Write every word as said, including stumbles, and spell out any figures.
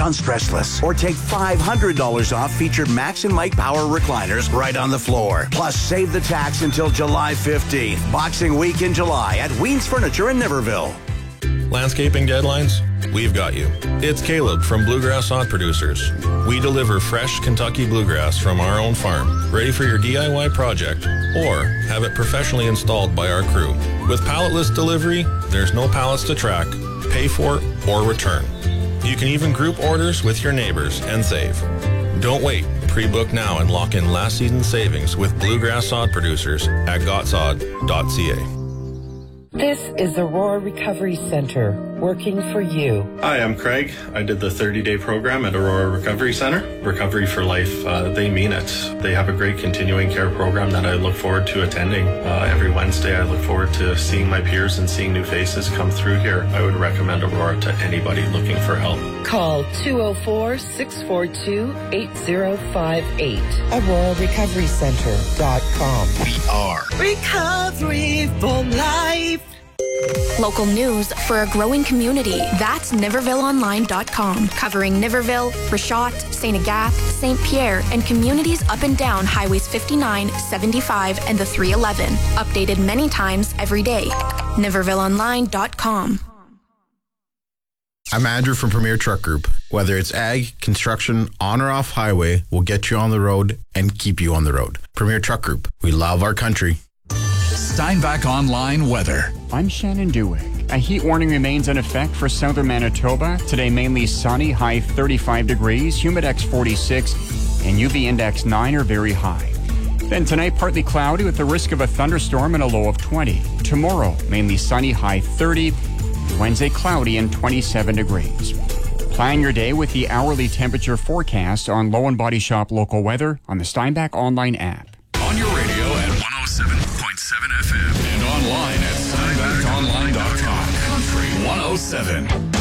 on Stressless. Or take five hundred dollars off featured Max and Mike Power recliners right on the floor. Plus, save the tax until July fifteenth. Boxing Week in July at Ween's Furniture in Niverville. Landscaping deadlines? We've got you. It's Caleb from Bluegrass Sod Producers. We deliver fresh Kentucky bluegrass from our own farm, ready for your D I Y project, or have it professionally installed by our crew. With palletless delivery, there's no pallets to track, pay for, or return. You can even group orders with your neighbors and save. Don't wait. Pre-book now and lock in last season's savings with Bluegrass Sod Producers at gotsod dot c a. This is Aurora Recovery Center, working for you. Hi, I'm Craig. I did the thirty-day program at Aurora Recovery Center. Recovery for Life, uh, they mean it. They have a great continuing care program that I look forward to attending. Uh, every Wednesday, I look forward to seeing my peers and seeing new faces come through here. I would recommend Aurora to anybody looking for help. Call two oh four, six four two, eight oh five eight. Aurora Recovery Center dot com. We are Recovery for Life. Local news for a growing community. That's Niverville Online dot com. Covering Niverville, Rashot, Saint Agathe, Saint Pierre, and communities up and down Highways fifty-nine, seventy-five, and the three eleven. Updated many times every day. Niverville Online dot com. I'm Andrew from Premier Truck Group. Whether it's ag, construction, on or off highway, we'll get you on the road and keep you on the road. Premier Truck Group. We love our country. Steinbach Online weather. I'm Shannon Dewey. A heat warning remains in effect for southern Manitoba. Today mainly sunny, high thirty-five degrees, humidex forty-six, and U V index nine are very high. Then tonight partly cloudy with the risk of a thunderstorm and a low of twenty. Tomorrow mainly sunny, high thirty. Wednesday cloudy and twenty-seven degrees. Plan your day with the hourly temperature forecast on Low and Body Shop local weather on the Steinbach Online app. On your radio at one oh seven point seven F M and online at steinbach online dot com. Country one oh seven.